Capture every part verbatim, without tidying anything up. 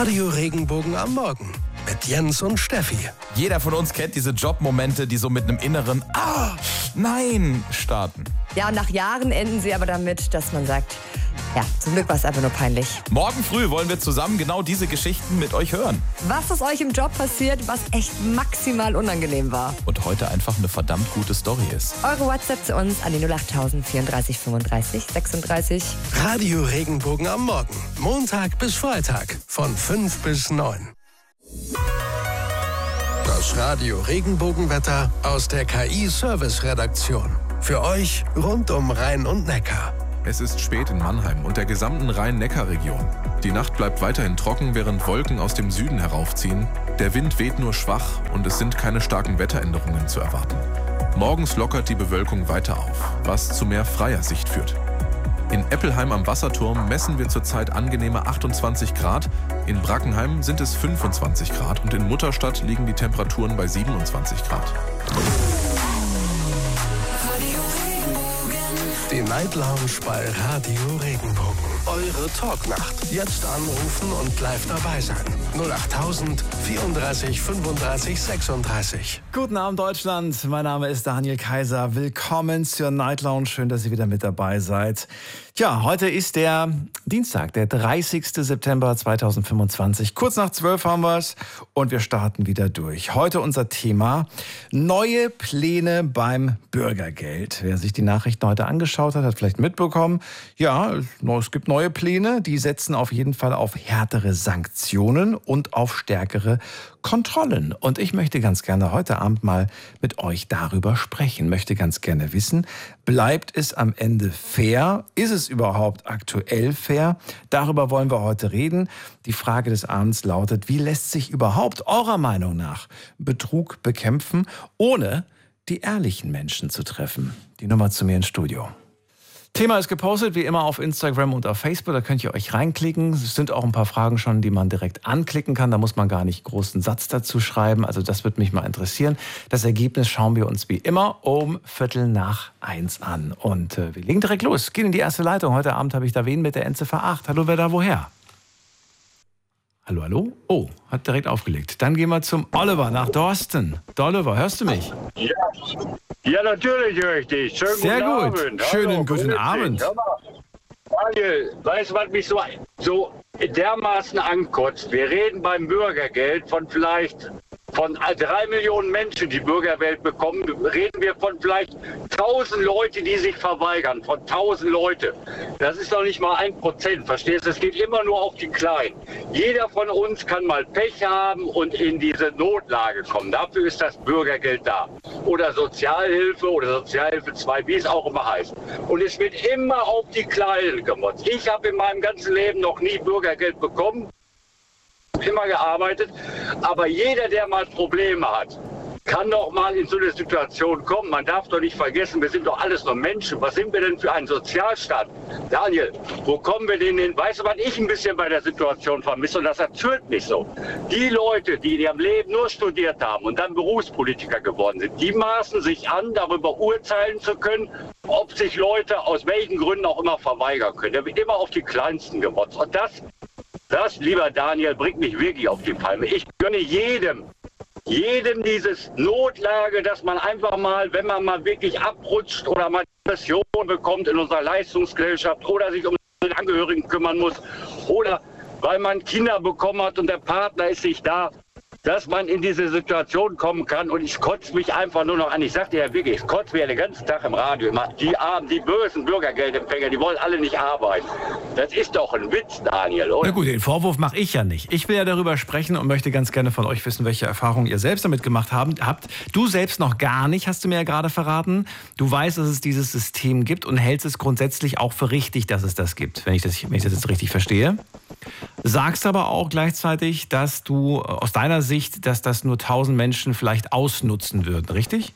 Radio Regenbogen am Morgen mit Jens und Steffi. Jeder von uns kennt diese Jobmomente, die so mit einem inneren Ah, nein starten. Ja, und nach Jahren enden sie aber damit, dass man sagt, ja, zum Glück war es einfach nur peinlich. Morgen früh wollen wir zusammen genau diese Geschichten mit euch hören. Was ist euch im Job passiert, was echt maximal unangenehm war? Und heute einfach eine verdammt gute Story ist. Eure WhatsApp zu uns an die null achttausend vierunddreißig fünfunddreißig sechsunddreißig. Radio Regenbogen am Morgen. Montag bis Freitag von fünf bis neun. Das Radio Regenbogenwetter aus der K I-Service-Redaktion. Für euch rund um Rhein und Neckar. Es ist spät in Mannheim und der gesamten Rhein-Neckar-Region. Die Nacht bleibt weiterhin trocken, während Wolken aus dem Süden heraufziehen. Der Wind weht nur schwach und es sind keine starken Wetteränderungen zu erwarten. Morgens lockert die Bewölkung weiter auf, was zu mehr freier Sicht führt. In Eppelheim am Wasserturm messen wir zurzeit angenehme achtundzwanzig Grad, in Brackenheim sind es fünfundzwanzig Grad und in Mutterstadt liegen die Temperaturen bei siebenundzwanzig Grad. Die Night Lounge bei Radio Regenbogen. Eure Talknacht. Jetzt anrufen und live dabei sein. null achttausend vierunddreißig fünfunddreißig sechsunddreißig. Guten Abend Deutschland, mein Name ist Daniel Kaiser. Willkommen zur Night Lounge, schön, dass ihr wieder mit dabei seid. Tja, heute ist der Dienstag, der dreißigster September zweitausendfünfundzwanzig. Kurz nach zwölf haben wir es und wir starten wieder durch. Heute unser Thema: neue Pläne beim Bürgergeld. Wer sich die Nachrichten heute angeschaut hat, hat vielleicht mitbekommen, ja, es gibt neue Pläne, die setzen auf jeden Fall auf härtere Sanktionen und auf stärkere Kontrollen. Und ich möchte ganz gerne heute Abend mal mit euch darüber sprechen. Möchte ganz gerne wissen, bleibt es am Ende fair? Ist es überhaupt aktuell fair? Darüber wollen wir heute reden. Die Frage des Abends lautet: Wie lässt sich überhaupt eurer Meinung nach Betrug bekämpfen, ohne die ehrlichen Menschen zu treffen? Die Nummer zu mir ins Studio. Thema ist gepostet, wie immer auf Instagram und auf Facebook, da könnt ihr euch reinklicken. Es sind auch ein paar Fragen schon, die man direkt anklicken kann, da muss man gar nicht großen Satz dazu schreiben, also das würde mich mal interessieren. Das Ergebnis schauen wir uns wie immer um Viertel nach eins an. Und äh, wir legen direkt los, gehen in die erste Leitung. Heute Abend habe ich da wen mit der Endziffer acht. Hallo, wer da woher? Hallo, hallo? Oh, hat direkt aufgelegt. Dann gehen wir zum Oliver nach Dorsten. Oliver, hörst du mich? Ja, ja natürlich höre ich dich. Schönen Sehr guten gut. Abend. Schönen Hallo, guten grüß Abend. dich. Hör mal, Daniel, weißt du, was mich so, so dermaßen ankotzt? Wir reden beim Bürgergeld von vielleicht von drei Millionen Menschen, die Bürgergeld bekommen, reden wir von vielleicht tausend Leute, die sich verweigern, von tausend Leute. Das ist doch nicht mal ein Prozent, verstehst du? Es geht immer nur auf die Kleinen. Jeder von uns kann mal Pech haben und in diese Notlage kommen. Dafür ist das Bürgergeld da. Oder Sozialhilfe oder Sozialhilfe zwei, wie es auch immer heißt. Und es wird immer auf die Kleinen gemotzt. Ich habe in meinem ganzen Leben noch nie Bürgergeld bekommen. Immer gearbeitet, aber jeder, der mal Probleme hat, kann doch mal in so eine Situation kommen. Man darf doch nicht vergessen, wir sind doch alles nur Menschen. Was sind wir denn für ein Sozialstaat? Daniel, wo kommen wir denn hin? Weißt du, was ich ein bisschen bei der Situation vermisse? Und das erzürnt mich so. Die Leute, die in ihrem Leben nur studiert haben und dann Berufspolitiker geworden sind, die maßen sich an, darüber urteilen zu können, ob sich Leute aus welchen Gründen auch immer verweigern können. Da wird immer auf die Kleinsten gemotzt. Und das Das, lieber Daniel, bringt mich wirklich auf die Palme. Ich gönne jedem, jedem dieses Notlage, dass man einfach mal, wenn man mal wirklich abrutscht oder mal Depression bekommt in unserer Leistungsgesellschaft oder sich um den Angehörigen kümmern muss oder weil man Kinder bekommen hat und der Partner ist nicht da, dass man in diese Situation kommen kann. Und ich kotze mich einfach nur noch an. Ich sag dir ja wirklich, ich kotze mir den ganzen Tag im Radio immer. Die armen, die bösen Bürgergeldempfänger, die wollen alle nicht arbeiten. Das ist doch ein Witz, Daniel, oder? Na gut, den Vorwurf mache ich ja nicht. Ich will ja darüber sprechen und möchte ganz gerne von euch wissen, welche Erfahrungen ihr selbst damit gemacht habt. Du selbst noch gar nicht, hast du mir ja gerade verraten. Du weißt, dass es dieses System gibt und hältst es grundsätzlich auch für richtig, dass es das gibt, wenn ich das, wenn ich das jetzt richtig verstehe. Sagst aber auch gleichzeitig, dass du aus deiner Sicht, dass das nur tausend Menschen vielleicht ausnutzen würden, richtig?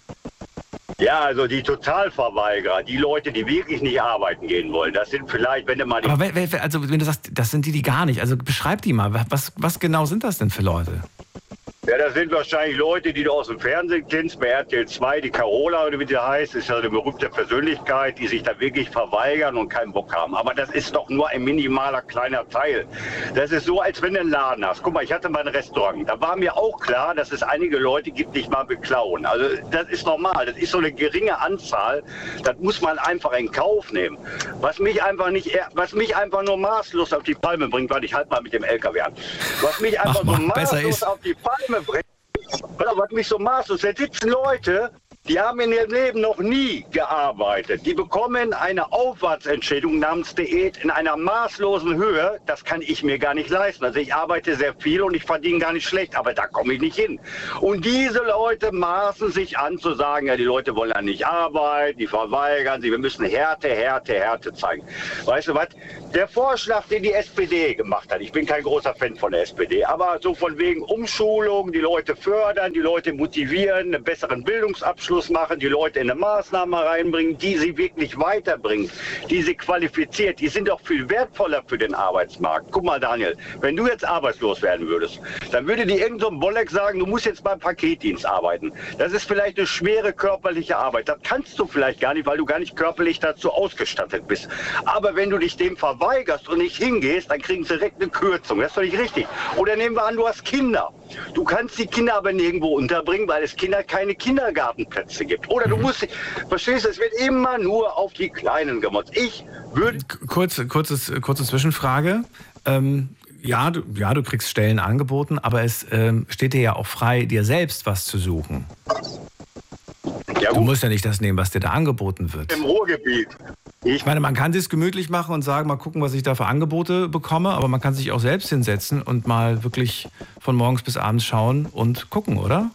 Ja, also die Totalverweigerer, die Leute, die wirklich nicht arbeiten gehen wollen, das sind vielleicht, wenn du mal... Aber wenn, also wenn du sagst, das sind die, die gar nicht, also beschreib die mal, was, was genau sind das denn für Leute? Ja, das sind wahrscheinlich Leute, die du aus dem Fernsehen kennst, bei R T L zwei, die Carola oder wie die heißt, ist ja eine berühmte Persönlichkeit, die sich da wirklich verweigern und keinen Bock haben. Aber das ist doch nur ein minimaler kleiner Teil. Das ist so, als wenn du einen Laden hast. Guck mal, ich hatte mal ein Restaurant. Da war mir auch klar, dass es einige Leute gibt, die dich mal beklauen. Also das ist normal. Das ist so eine geringe Anzahl. Das muss man einfach in Kauf nehmen. Was mich einfach nicht, was mich einfach nur maßlos auf die Palme bringt, weil ich halt mal mit dem L K W an. Was mich einfach Mach so mal, besser maßlos ist. auf die Palme bringt, was mich so maßlos, da sitzen Leute, die haben in ihrem Leben noch nie gearbeitet. Die bekommen eine Aufwärtsentschädigung namens Diät in einer maßlosen Höhe. Das kann ich mir gar nicht leisten. Also ich arbeite sehr viel und ich verdiene gar nicht schlecht, aber da komme ich nicht hin. Und diese Leute maßen sich an zu sagen, ja, die Leute wollen ja nicht arbeiten, die verweigern sich, wir müssen Härte, Härte, Härte zeigen. Weißt du was? Der Vorschlag, den die S P D gemacht hat, ich bin kein großer Fan von der S P D, aber so von wegen Umschulung, die Leute fördern, die Leute motivieren, einen besseren Bildungsabschluss machen, die Leute in eine Maßnahme reinbringen, die sie wirklich weiterbringen, die sie qualifiziert, die sind doch viel wertvoller für den Arbeitsmarkt. Guck mal, Daniel, wenn du jetzt arbeitslos werden würdest, dann würde dir irgend so ein Bolleck sagen, du musst jetzt beim Paketdienst arbeiten. Das ist vielleicht eine schwere körperliche Arbeit. Das kannst du vielleicht gar nicht, weil du gar nicht körperlich dazu ausgestattet bist. Aber wenn du dich dem verweigerst und nicht hingehst, dann kriegen sie direkt eine Kürzung. Das ist doch nicht richtig. Oder nehmen wir an, du hast Kinder. Du kannst die Kinder aber nirgendwo unterbringen, weil es Kinder keine Kindergartenplätze gibt. Oder du musst, verstehst du, es wird immer nur auf die Kleinen gemotzt. Ich würde... Kurz, kurzes, kurze Zwischenfrage. Ähm, ja, du, ja, du kriegst Stellen angeboten, aber es ähm, steht dir ja auch frei, dir selbst was zu suchen. Ja, Du gut, musst ja nicht das nehmen, was dir da angeboten wird. im Ruhrgebiet. Ich Ich meine, man kann es gemütlich machen und sagen, mal gucken, was ich da für Angebote bekomme, aber man kann sich auch selbst hinsetzen und mal wirklich von morgens bis abends schauen und gucken, oder?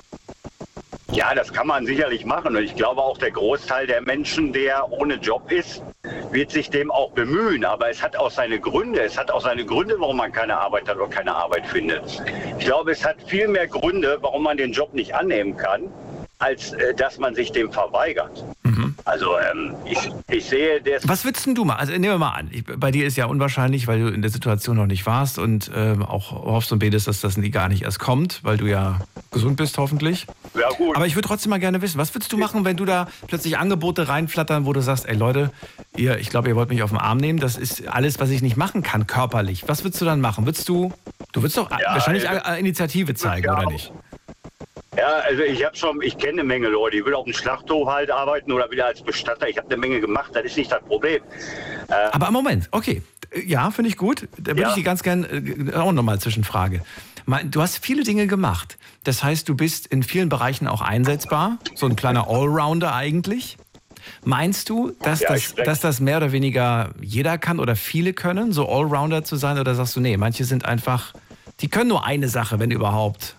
Ja, das kann man sicherlich machen. Und ich glaube auch, der Großteil der Menschen, der ohne Job ist, wird sich dem auch bemühen. Aber es hat auch seine Gründe. Es hat auch seine Gründe, warum man keine Arbeit hat oder keine Arbeit findet. Ich glaube, es hat viel mehr Gründe, warum man den Job nicht annehmen kann, als äh, dass man sich dem verweigert. Mhm. Also ähm, ich, ich sehe das... Was würdest denn du mal? Also nehmen wir mal an, ich, bei dir ist ja unwahrscheinlich, weil du in der Situation noch nicht warst und ähm, auch hoffst und betest, dass das nie gar nicht erst kommt, weil du ja gesund bist hoffentlich. Ja, gut. Aber ich würde trotzdem mal gerne wissen, was würdest du machen, wenn du da plötzlich Angebote reinflattern, wo du sagst, ey Leute, ihr, ich glaube, ihr wollt mich auf den Arm nehmen, das ist alles, was ich nicht machen kann körperlich. Was würdest du dann machen? Würdest du, du würdest doch Ja, wahrscheinlich also- Initiative zeigen, Ja. oder nicht? Ja, also ich habe schon, ich kenne eine Menge Leute, die will auf dem Schlachthof halt arbeiten oder wieder als Bestatter. Ich habe eine Menge gemacht, das ist nicht das Problem. Aber Moment, okay. Ja, finde ich gut. Da würde Ja. ich dir ganz gern äh, auch nochmal Zwischenfrage. Mal, Du hast viele Dinge gemacht. Das heißt, du bist in vielen Bereichen auch einsetzbar. So ein kleiner Allrounder eigentlich. Meinst du, dass, Ja, ich das, spreche- dass das mehr oder weniger jeder kann oder viele können, so Allrounder zu sein? Oder sagst du, nee, manche sind einfach, die können nur eine Sache, wenn überhaupt.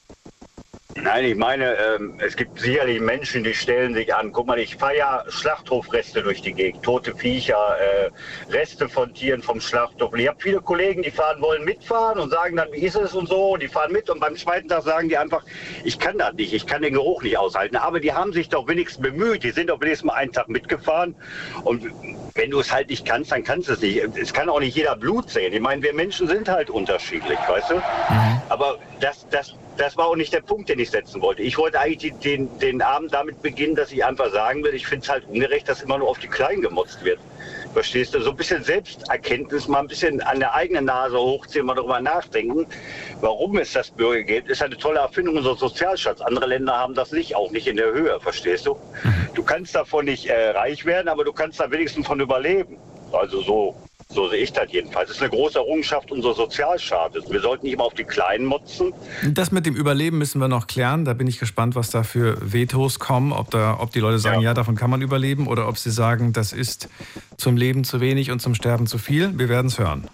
Nein, ich meine, ähm, es gibt sicherlich Menschen, die stellen sich an. Guck mal, ich fahre ja Schlachthofreste durch die Gegend, tote Viecher, äh, Reste von Tieren vom Schlachthof. Und ich habe viele Kollegen, die fahren wollen mitfahren und sagen dann, wie ist es und so. Und die fahren mit und beim zweiten Tag sagen die einfach, ich kann das nicht, ich kann den Geruch nicht aushalten. Aber die haben sich doch wenigstens bemüht, die sind doch wenigstens mal einen Tag mitgefahren. Und wenn du es halt nicht kannst, dann kannst du es nicht. Es kann auch nicht jeder Blut sehen. Ich meine, wir Menschen sind halt unterschiedlich, weißt du? Aber das, das, das war auch nicht der Punkt, den ich setzen wollte. Ich wollte eigentlich den, den Abend damit beginnen, dass ich einfach sagen will, ich finde es halt ungerecht, dass immer nur auf die Kleinen gemotzt wird. Verstehst du? So ein bisschen Selbsterkenntnis, mal ein bisschen an der eigenen Nase hochziehen, mal darüber nachdenken, warum es das Bürgergeld ist. Eine tolle Erfindung, unser Sozialschatz. Andere Länder haben das nicht, auch nicht in der Höhe, verstehst du? Du kannst davon nicht äh, reich werden, aber du kannst da wenigstens von überleben. Also so. So sehe ich das jedenfalls. Das ist eine große Errungenschaft unseres Sozialstaates. Wir sollten nicht immer auf die Kleinen motzen. Das mit dem Überleben müssen wir noch klären. Da bin ich gespannt, was da für Vetos kommen. Ob, da, ob die Leute sagen, ja. Ja. davon kann man überleben. Oder ob sie sagen, das ist zum Leben zu wenig und zum Sterben zu viel. Wir werden es hören.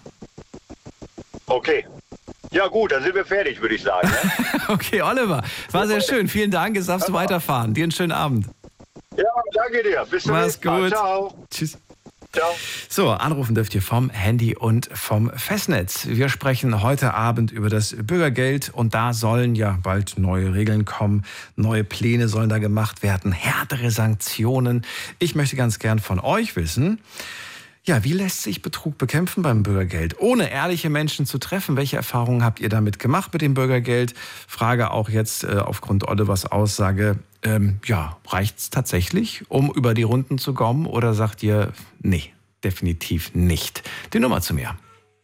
Okay. Ja gut, dann sind wir fertig, würde ich sagen. Ne? Okay, Oliver, war sehr schön. Vielen Dank. Jetzt darfst du weiterfahren. Dir einen schönen Abend. Ja, danke dir. Bis zum Mach's nächsten Mal. gut. Ciao. Tschüss. Ciao. So, anrufen dürft ihr vom Handy und vom Festnetz. Wir sprechen heute Abend über das Bürgergeld und da sollen ja bald neue Regeln kommen. Neue Pläne sollen da gemacht werden, härtere Sanktionen. Ich möchte ganz gern von euch wissen, Ja, wie lässt sich Betrug bekämpfen beim Bürgergeld? Ohne ehrliche Menschen zu treffen, welche Erfahrungen habt ihr damit gemacht mit dem Bürgergeld? Frage auch jetzt äh, aufgrund Olivers Aussage, ähm, ja, reicht's tatsächlich, um über die Runden zu kommen? Oder sagt ihr, nee, definitiv nicht? Die Nummer zu mir.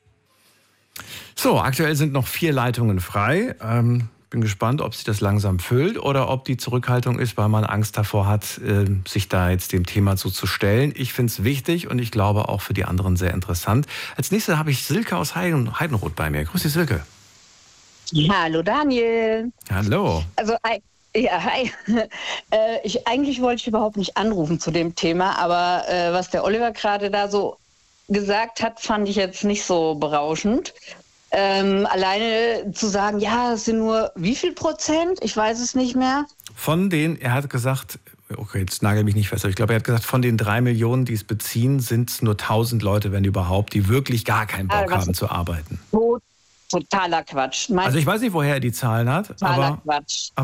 So, aktuell sind noch vier Leitungen frei. Ähm, bin gespannt, ob sich das langsam füllt oder ob die Zurückhaltung ist, weil man Angst davor hat, äh, sich da jetzt dem Thema so zu stellen. Ich finde es wichtig und ich glaube auch für die anderen sehr interessant. Als nächstes habe ich Silke aus Heiden, Heidenroth bei mir. Grüß dich, Silke. Hallo Daniel. Hallo. Also ja, hi. äh, ich, eigentlich wollte ich überhaupt nicht anrufen zu dem Thema, aber äh, was der Oliver gerade da so gesagt hat, fand ich jetzt nicht so berauschend. Ähm, alleine zu sagen, ja, es sind nur wie viel Prozent? Ich weiß es nicht mehr. Von den, er hat gesagt, okay, jetzt nagel mich nicht fest, aber ich glaube, er hat gesagt, von den drei Millionen, die es beziehen, sind es nur tausend Leute, wenn überhaupt, die wirklich gar keinen Bock ah, haben zu arbeiten. Totaler Quatsch. Also ich weiß nicht, woher er die Zahlen hat, Totaler aber, Quatsch.